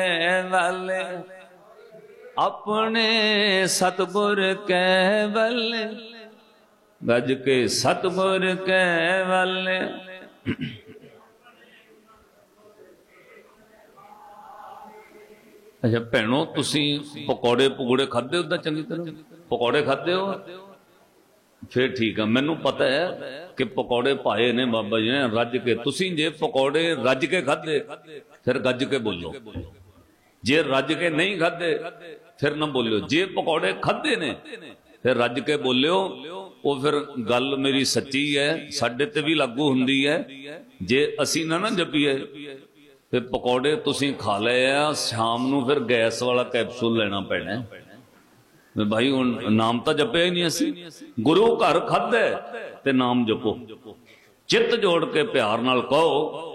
वाले अपने सतगुर कै वाले गज के सतगुर कै वाले। अच्छा भैनों तुसी पकौड़े पकौड़े खाते हो चंगी तरह? पकौड़े खाते हो? फिर ठीक है, मैनू पता है कि पकौड़े पाए ने बाबा जी ने रज के। तुसी जे पकौड़े रज के खाते फिर गज के बोलो, जे रज के नहीं खाते फिर ना बोलियो। जे पकौड़े खाते ने फिर रज के बोलियो, वो फिर गल मेरी सच्ची है, साडे ते भी लागू हुंदी है। जे असी ना जपीए फिर पकौड़े तुसी खा ले आ, शाम नू फिर गैस वाला कैप्सूल लेना पैना है। भाई हुण नाम तो जपिया ही नहीं असी। गुरु घर खादा ते नाम जपो, चित जोड़ के प्यार नाल कहो